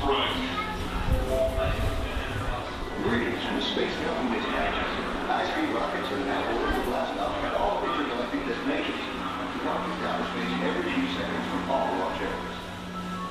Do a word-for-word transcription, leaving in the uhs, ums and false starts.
Greetings from the Space Government. High-speed rockets are now ordered to blast off at all major